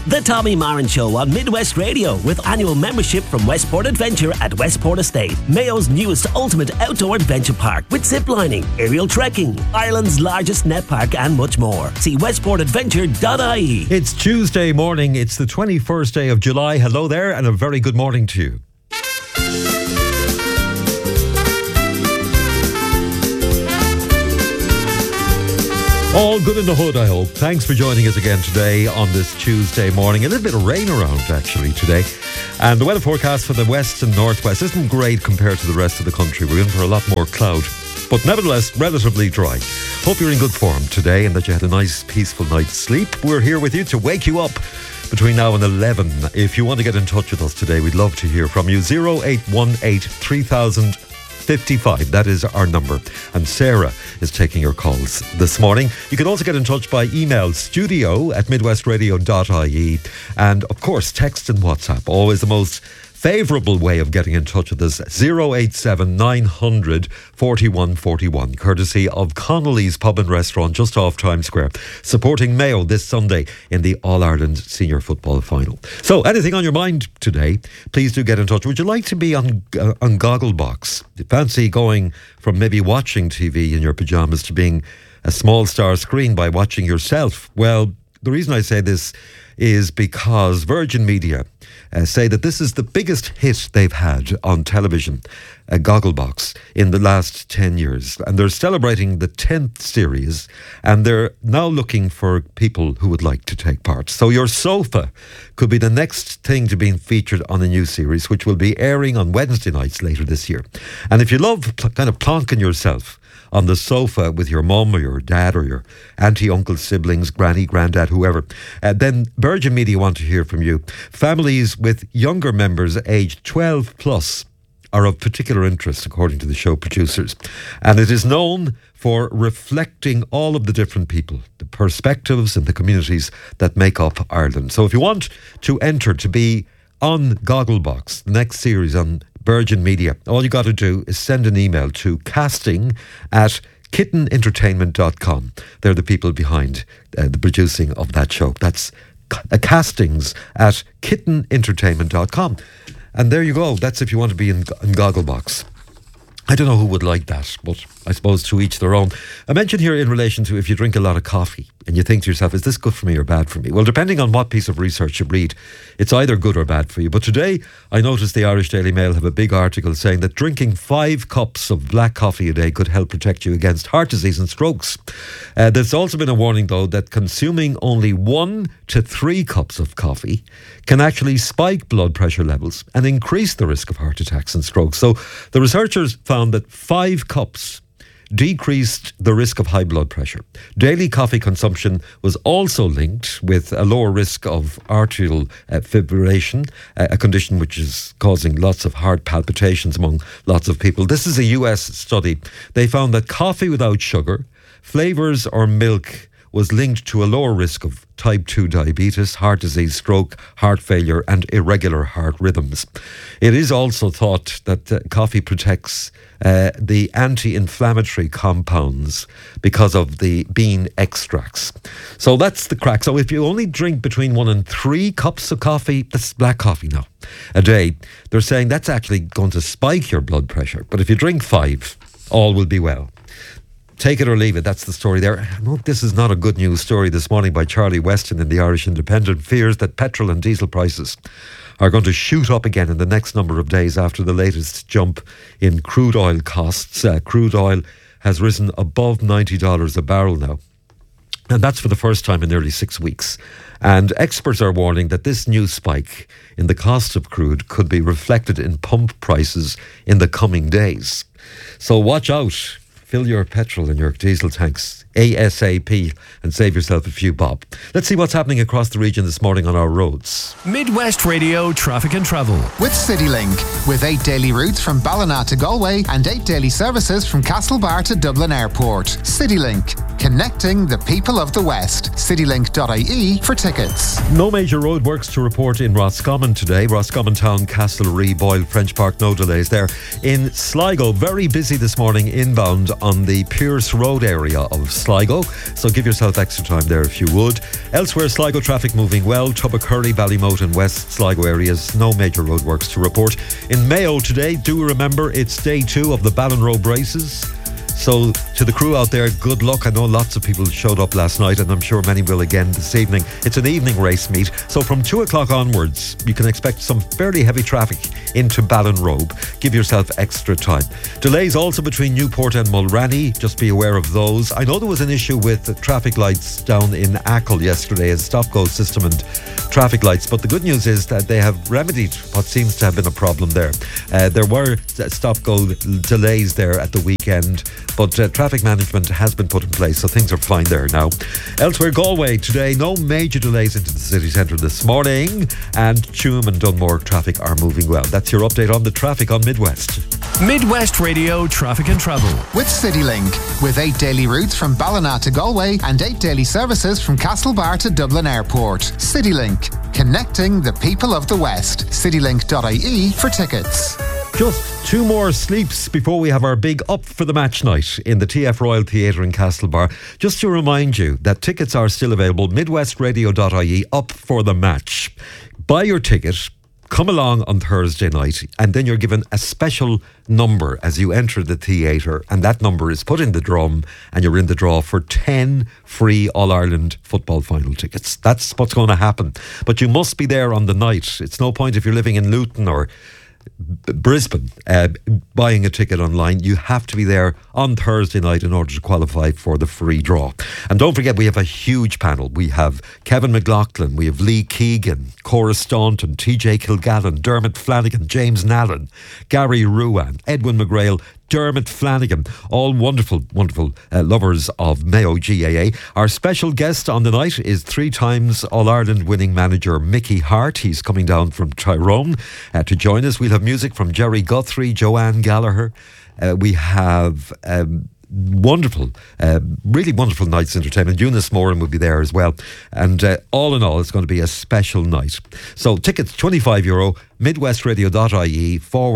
The Tommy Marin Show on Midwest Radio with annual membership from Westport Adventure at Westport Estate, Mayo's newest ultimate outdoor adventure park with ziplining, aerial trekking, Ireland's largest net park and much more. See westportadventure.ie. It's Tuesday morning. It's the 21st day of July. Hello there and a very good morning to you. All good in the hood, I hope. Thanks for joining us again today on this Tuesday morning. A little bit of rain around actually today. And the weather forecast for the west and northwest isn't great compared to the rest of the country. We're in for a lot more cloud, but nevertheless relatively dry. Hope you're in good form today and that you had a nice peaceful night's sleep. We're here with you to wake you up between now and 11. If you want to get in touch with us today, we'd love to hear from you. 0818 3000 55. That is our number. And Sarah is taking your calls this morning. You can also get in touch by email, studio@midwestradio.ie. And of course, text and WhatsApp. Always the most favourable way of getting in touch with us. 087 900 4141. Courtesy of Connolly's Pub and Restaurant just off Times Square. Supporting Mayo this Sunday in the All-Ireland Senior Football Final. So anything on your mind today, please do get in touch. Would you like to be on Gogglebox? Do you fancy going from maybe watching TV in your pyjamas to being a small star screen by watching yourself? Well, the reason I say this is because Virgin Media say that this is the biggest hit they've had on television, Gogglebox, in the last 10 years. And they're celebrating the 10th series, and they're now looking for people who would like to take part. So your sofa could be the next thing to be featured on a new series, which will be airing on Wednesday nights later this year. And if you love kind of plonking yourself on the sofa with your mum or your dad or your auntie, uncle, siblings, granny, granddad, whoever, then Virgin Media want to hear from you. Families with younger members aged 12 plus are of particular interest, according to the show producers. And it is known for reflecting all of the different people, the perspectives and the communities that make up Ireland. So if you want to enter to be on Gogglebox, the next series on Virgin Media, all you got to do is send an email to casting@kittenentertainment.com. They're the people behind the producing of that show. That's castings@kittenentertainment.com. And there you go. That's if you want to be in Gogglebox. I don't know who would like that, but I suppose to each their own. I mentioned here in relation to if you drink a lot of coffee and you think to yourself, is this good for me or bad for me? Well, depending on what piece of research you read, it's either good or bad for you. But today, I noticed the Irish Daily Mail have a big article saying that drinking 5 cups of black coffee a day could help protect you against heart disease and strokes. There's also been a warning, though, that consuming only 1 to 3 cups of coffee can actually spike blood pressure levels and increase the risk of heart attacks and strokes. So the researchers found that 5 cups decreased the risk of high blood pressure. Daily coffee consumption was also linked with a lower risk of atrial fibrillation, a condition which is causing lots of heart palpitations among lots of people. This is a US study. They found that coffee without sugar, flavours or milk was linked to a lower risk of type 2 diabetes, heart disease, stroke, heart failure and irregular heart rhythms. It is also thought that coffee protects the anti-inflammatory compounds because of the bean extracts. So that's the crack. So if you only drink between 1 and 3 cups of coffee, that's black coffee now, a day, they're saying that's actually going to spike your blood pressure. But if you drink 5, all will be well. Take it or leave it, that's the story there. No, this is not a good news story this morning by Charlie Weston in the Irish Independent. Fears that petrol and diesel prices are going to shoot up again in the next number of days after the latest jump in crude oil costs. Crude oil has risen above $90 a barrel now. And that's for the first time in nearly 6 weeks. And experts are warning that this new spike in the cost of crude could be reflected in pump prices in the coming days. So watch out. Fill your petrol in your diesel tanks ASAP and save yourself a few bob. Let's see what's happening across the region this morning on our roads. Midwest Radio Traffic and Travel. With CityLink. With 8 daily routes from Ballina to Galway and 8 daily services from Castlebar to Dublin Airport. CityLink. connecting the people of the West. Citylink.ie for tickets. No major roadworks to report in Roscommon today. Roscommon Town, Castlereagh, Boyle, French Park, no delays there. In Sligo, very busy this morning inbound on the Pierce Road area of Sligo, so give yourself extra time there if you would. Elsewhere, Sligo traffic moving well. Tubbacurry, Ballymote and West Sligo areas, no major roadworks to report. In Mayo today, do remember it's day 2 of the Ballinrobe races. So to the crew out there, good luck. I know lots of people showed up last night and I'm sure many will again this evening. It's an evening race meet, so from 2 o'clock onwards you can expect some fairly heavy traffic into Ballinrobe. Give yourself extra time. Delays also between Newport and Mulranny, just be aware of those. I know there was an issue with traffic lights down in Achill yesterday, a stop-go system and traffic lights, but the good news is that they have remedied what seems to have been a problem there. There were stop-go delays there at the weekend, but traffic management has been put in place, so things are fine there now. Elsewhere, Galway today, no major delays into the city centre this morning, and Tuam and Dunmore traffic are moving well. That's your update on the traffic on Midwest. Midwest Radio Traffic and Travel with CityLink, with 8 daily routes from Ballina to Galway and 8 daily services from Castlebar to Dublin Airport. CityLink, connecting the people of the West. Citylink.ie for tickets. Just 2 more sleeps before we have our big Up for the Match night in the TF Royal Theatre in Castlebar. Just to remind you that tickets are still available, midwestradio.ie, Up for the Match. Buy your ticket, come along on Thursday night, and then you're given a special number as you enter the theatre, and that number is put in the drum and you're in the draw for 10 free All-Ireland football final tickets. That's what's going to happen. But you must be there on the night. It's no point if you're living in Luton or Brisbane buying a ticket online. You have to be there on Thursday night in order to qualify for the free draw. And don't forget, we have a huge panel. We have Kevin McLaughlin, we have Lee Keegan, Cora Staunton, TJ Kilgallen, Dermot Flanagan, James Nallen, Gary Ruan, Edwin McGrail, Dermot Flanagan, all wonderful lovers of Mayo GAA. Our special guest on the night is 3 times All-Ireland winning manager Mickey Hart. He's coming down from Tyrone to join us. We'll have music from Jerry Guthrie, Joanne Gallagher. We have really wonderful night's entertainment. Eunice Moran will be there as well, and all in all it's going to be a special night. So tickets €25, midwestradio.ie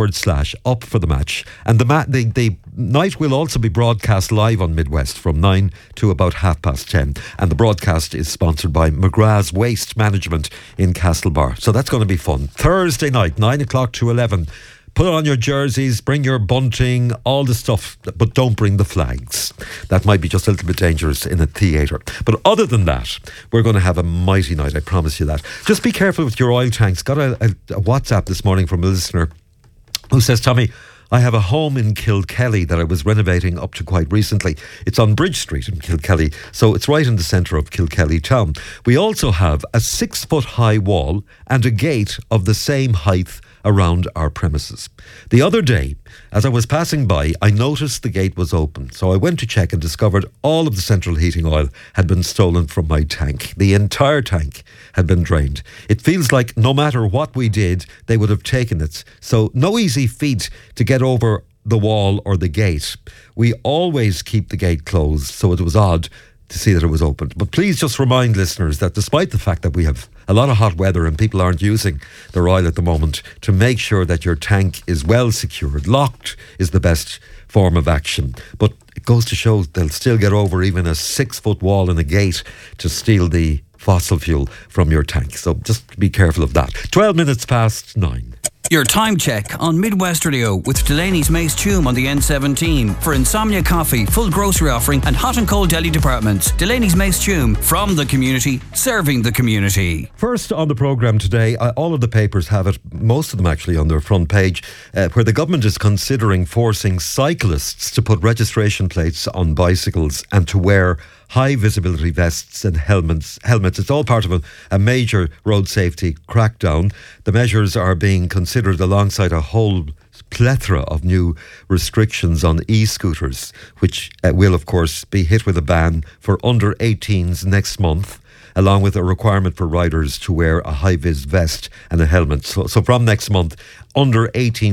/up for the match, and the night will also be broadcast live on Midwest from 9 to about 10:30, and the broadcast is sponsored by McGrath's Waste Management in Castlebar. So that's going to be fun. Thursday night, 9 o'clock to 11. Put on your jerseys, bring your bunting, all the stuff, but don't bring the flags. That might be just a little bit dangerous in a theatre. But other than that, we're going to have a mighty night, I promise you that. Just be careful with your oil tanks. Got a WhatsApp this morning from a listener who says, Tommy, I have a home in Kilkelly that I was renovating up to quite recently. It's on Bridge Street in Kilkelly, so it's right in the centre of Kilkelly town. We also have a 6-foot-high wall and a gate of the same height around our premises. The other day, as I was passing by, I noticed the gate was open, so I went to check and discovered all of the central heating oil had been stolen from my tank. The entire tank had been drained. It feels like no matter what we did, they would have taken it. So no easy feat to get over the wall or the gate. We always keep the gate closed, so it was odd to see that it was opened. But please just remind listeners that despite the fact that we have a lot of hot weather and people aren't using their oil at the moment, to make sure that your tank is well secured. Locked is the best form of action. But it goes to show they'll still get over even a 6-foot wall and a gate to steal the fossil fuel from your tank. So just be careful of that. 12 minutes past 9. Your time check on Midwest Radio with Delaney's Mace Tuam on the N17 for Insomnia Coffee, full grocery offering and hot and cold deli departments. Delaney's Mace Tuam, from the community, serving the community. First on the programme today, all of the papers have it, most of them actually on their front page, where the government is considering forcing cyclists to put registration plates on bicycles and to wear high visibility vests and helmets. It's all part of a major road safety crackdown. The measures are being considered alongside a whole plethora of new restrictions on e-scooters, which will of course be hit with a ban for under 18s next month, along with a requirement for riders to wear a high-vis vest and a helmet. So from next month, under 18s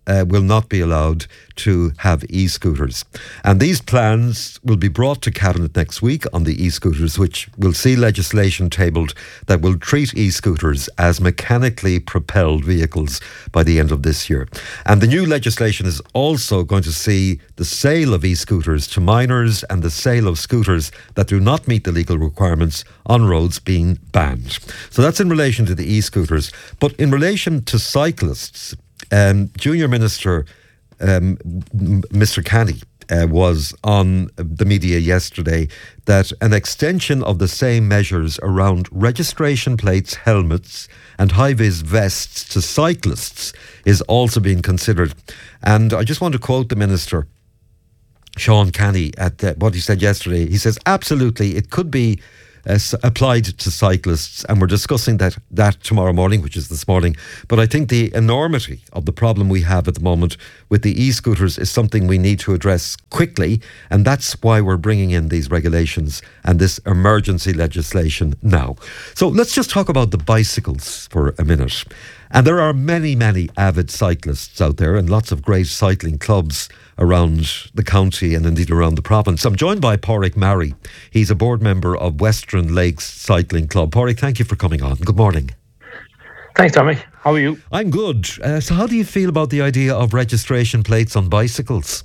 will not be allowed to have e-scooters. And these plans will be brought to Cabinet next week on the e-scooters, which will see legislation tabled that will treat e-scooters as mechanically propelled vehicles by the end of this year. And the new legislation is also going to see the sale of e-scooters to minors and the sale of scooters that do not meet the legal requirements on roads being banned. So that's in relation to the e-scooters. But in relation to cyclists, Junior Minister Mr. Canny was on the media yesterday that an extension of the same measures around registration plates, helmets and high-vis vests to cyclists is also being considered. And I just want to quote the Minister, Sean Canny, at what he said yesterday. He says, absolutely, it could be applied to cyclists, and we're discussing that tomorrow morning, which is this morning. But I think the enormity of the problem we have at the moment with the e-scooters is something we need to address quickly, and that's why we're bringing in these regulations and this emergency legislation now. So let's just talk about the bicycles for a minute. And there are many, many avid cyclists out there and lots of great cycling clubs around the county and indeed around the province. I'm joined by Pádraig Marry. He's a board member of Western Lakes Cycling Club. Pádraig, thank you for coming on. Good morning. Thanks, Tommy. How are you? I'm good. So how do you feel about the idea of registration plates on bicycles?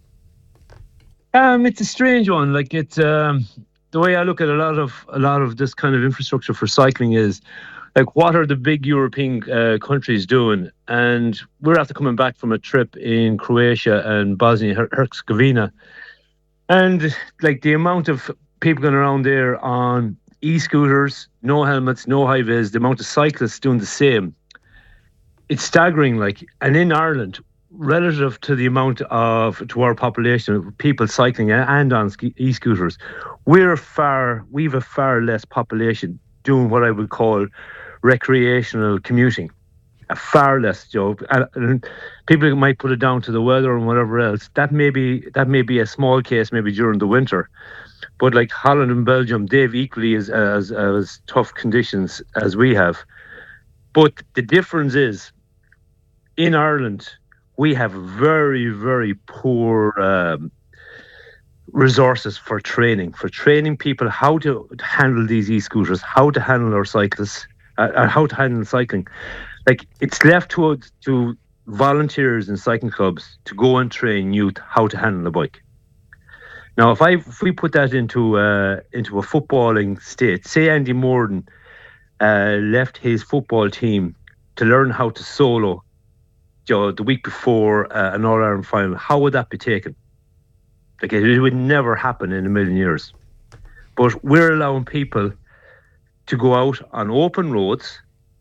It's a strange one. Like it's the way I look at a lot of this kind of infrastructure for cycling is, like, what are the big European countries doing? And we're after coming back from a trip in Croatia and Bosnia-Herzegovina. And, like, the amount of people going around there on e-scooters, no helmets, no high-vis, the amount of cyclists doing the same, it's staggering. Like, and in Ireland, relative to the amount to our population of people cycling and on e-scooters, we've a far less population doing what I would call recreational commuting, a far less job. And people might put it down to the weather and whatever else. That may be a small case, maybe during the winter. But like Holland and Belgium, they've equally as tough conditions as we have. But the difference is, in Ireland, we have very, very poor resources for training people how to handle these e-scooters, how to handle our cyclists, how to handle cycling. Like, it's left to volunteers in cycling clubs to go and train youth how to handle a bike. Now, if we put that into a footballing state, say Andy Morden left his football team to learn how to solo the week before an All-Ireland final, how would that be taken? Like, it would never happen in a million years. But we're allowing people to go out on open roads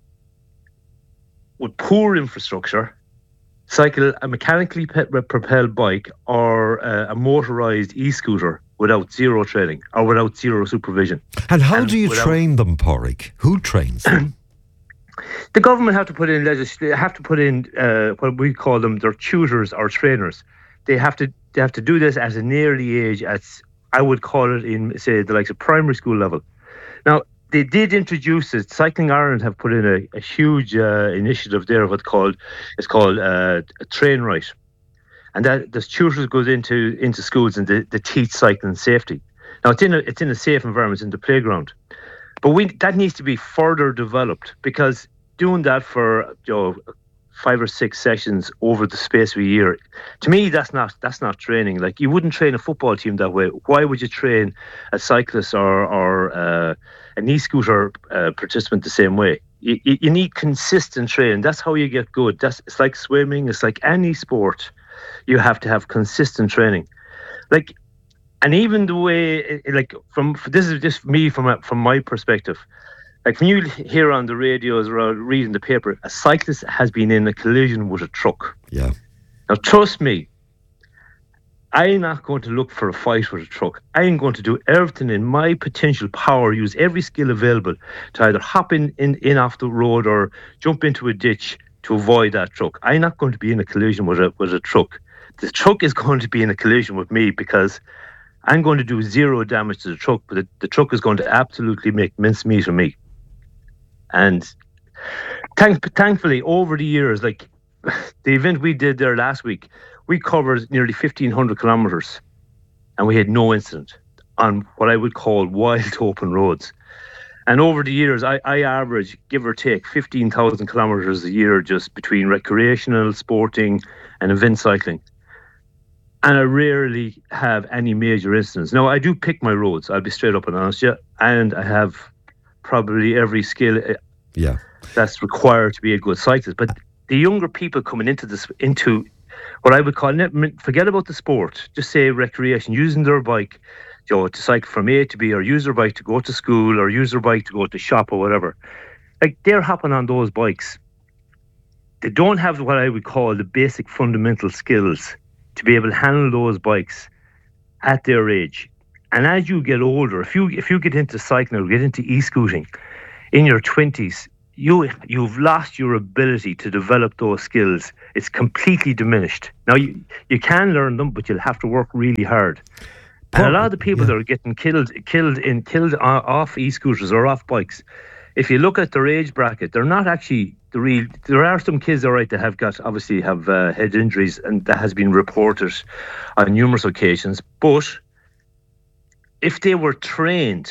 with poor infrastructure, cycle a mechanically propelled bike or a motorised e-scooter without zero training or without zero supervision. And how do you train them, Pádraig? Who trains them? The government have to put in what we call them their tutors or trainers. They have to do this at an early age, as I would call it in, say, the likes of primary school level. Now, they did introduce it. Cycling Ireland have put in a huge initiative there. It's called Train Right, and that the tutors goes into schools and they teach cycling safety. Now, it's in a safe environment, in the playground, but that needs to be further developed, because doing that for 5 or 6 sessions over the space of a year, to me, that's not training. Like, you wouldn't train a football team that way. Why would you train a cyclist or an e-scooter participant the same way? You need consistent training. That's how you get good. It's like swimming. It's like any sport. You have to have consistent training. Like, and even the way, like, this is just me from my perspective. Like, when you hear on the radios or reading the paper, a cyclist has been in a collision with a truck. Yeah. Now, trust me, I'm not going to look for a fight with a truck. I'm going to do everything in my potential power, use every skill available to either hop in off the road or jump into a ditch to avoid that truck. I'm not going to be in a collision with a truck. The truck is going to be in a collision with me, because I'm going to do zero damage to the truck, but the truck is going to absolutely make mincemeat of me. And thankfully, over the years, like, the event we did there last week, we covered nearly 1,500 kilometres, and we had no incident on what I would call wild open roads. And over the years, I average, give or take, 15,000 kilometres a year just between recreational, sporting and event cycling. And I rarely have any major incidents. Now, I do pick my roads, I'll be straight up and honest, yeah, and I have probably every skill that's required to be a good cyclist. But the younger people coming into what I would call, forget about the sport, just say recreation, using their bike, to cycle from A to B, or use their bike to go to school, or use their bike to go to shop or whatever. Like, they're hopping on those bikes. They don't have what I would call the basic fundamental skills to be able to handle those bikes at their age. And as you get older, if you get into cycling or get into e-scooting in your 20s, you've lost your ability to develop those skills. It's completely diminished. Now, you can learn them, but you'll have to work really hard. And a lot of the people that are getting killed off e-scooters or off bikes, if you look at their age bracket, they're not actually the real. There are some kids, all right, that have head injuries, and that has been reported on numerous occasions. But if they were trained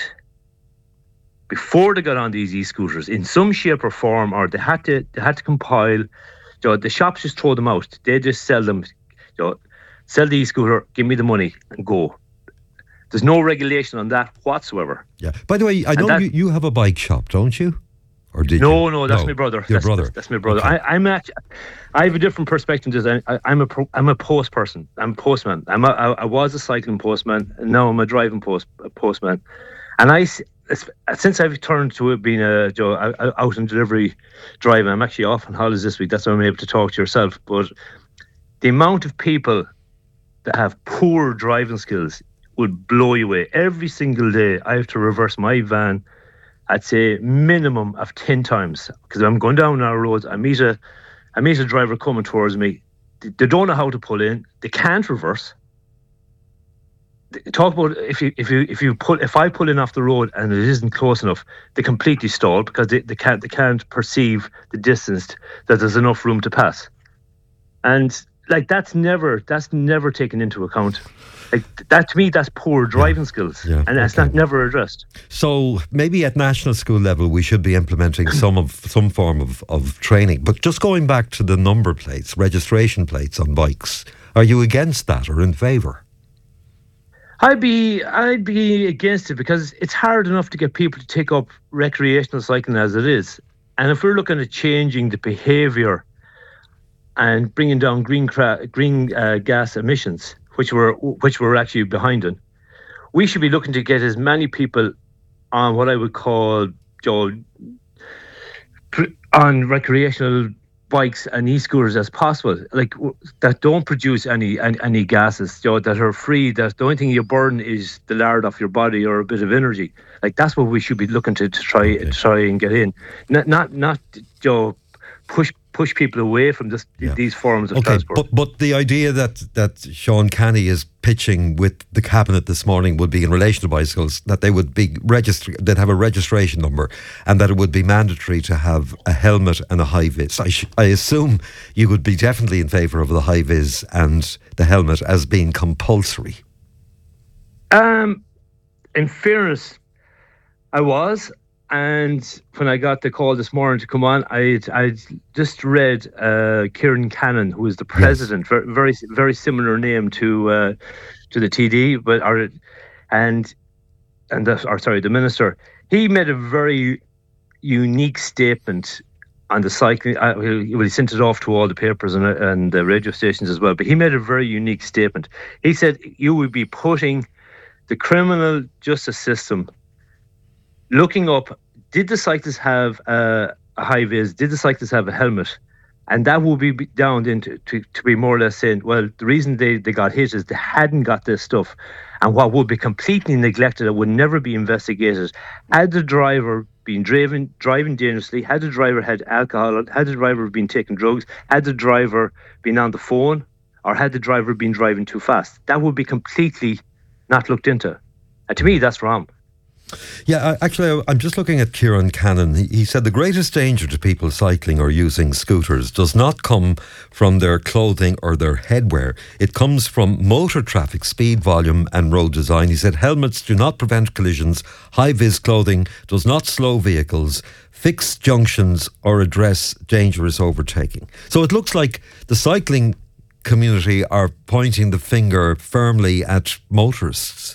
before they got on these e-scooters in some shape or form, or they had to compile, the shops just throw them out. They just sell them. Sell the e-scooter, give me the money, and go. There's no regulation on that whatsoever. Yeah. By the way, I know you have a bike shop, don't you? Or did you? No, that's my brother. Your brother. That's my brother. Okay. I have a different perspective. I'm a post person. I'm a postman. I was a cycling postman, and now I'm a driving postman. And since I've turned to being out and delivery driving, I'm actually off on holidays this week. That's why I'm able to talk to yourself. But the amount of people that have poor driving skills would blow you away. Every single day I have to reverse my van, I'd say minimum of 10 times, because I'm going down our roads, I meet a driver coming towards me. They don't know how to pull in. They can't reverse. Talk about if I pull in off the road and it isn't close enough, they completely stall because they can't perceive the distance that there's enough room to pass. And like that's never taken into account. Like that, to me, that's poor driving skills, and that's never addressed. So maybe at national school level, we should be implementing some form of training. But just going back to the number plates, registration plates on bikes, are you against that or in favour? I'd be against it because it's hard enough to get people to take up recreational cycling as it is, and if we're looking at changing the behaviour and bringing down green gas emissions, which we're actually behind in, we should be looking to get as many people on what I would call on recreational bikes and e-scooters as possible, like that don't produce any gases, that are free. That the only thing you burn is the lard off your body or a bit of energy. Like that's what we should be looking to try and get in, not push people away from these forms of transport. But the idea that Sean Canny is pitching with the cabinet this morning would be in relation to bicycles, that they would be registered, they'd have a registration number, and that it would be mandatory to have a helmet and a high vis. I assume you would be definitely in favour of the high vis and the helmet as being compulsory. In fairness, I was. And when I got the call this morning to come on, I just read Kieran Cannon, who is the president, very very similar name to the TD, the minister. He made a very unique statement on the cycling. He sent it off to all the papers and the radio stations as well. But he made a very unique statement. He said you would be putting the criminal justice system looking up, did the cyclists have a high vis? Did the cyclists have a helmet? And that will be down into to be more or less saying, well, the reason they got hit is they hadn't got this stuff. And what would be completely neglected, it would never be investigated, had the driver been driving dangerously, had the driver had alcohol, had the driver been taking drugs, had the driver been on the phone, or had the driver been driving too fast. That would be completely not looked into. And to me, that's wrong. Yeah, actually, I'm just looking at Kieran Cannon. He said the greatest danger to people cycling or using scooters does not come from their clothing or their headwear. It comes from motor traffic, speed, volume and road design. He said helmets do not prevent collisions. High-vis clothing does not slow vehicles, fix junctions or address dangerous overtaking. So it looks like the cycling community are pointing the finger firmly at motorists.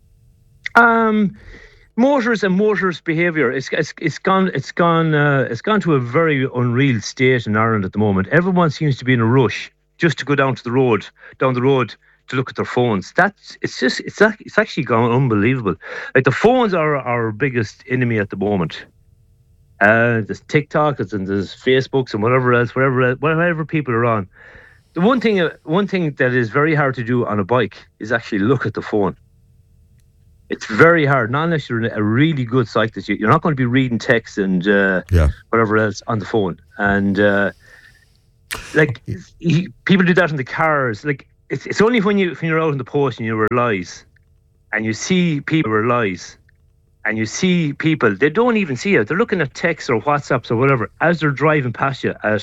Motorist behaviour. It's gone to a very unreal state in Ireland at the moment. Everyone seems to be in a rush just to go down the road to look at their phones. It's actually gone unbelievable. Like, the phones are our biggest enemy at the moment. There's TikTok and there's Facebooks and whatever people are on. The one thing that is very hard to do on a bike is actually look at the phone. It's very hard, not unless you're a really good cyclist. You're not going to be reading text and whatever else on the phone. And people do that in the cars. Like, it's only when you're out in the post and you realise, and you see people they don't even see it. They're looking at texts or WhatsApps or whatever as they're driving past you at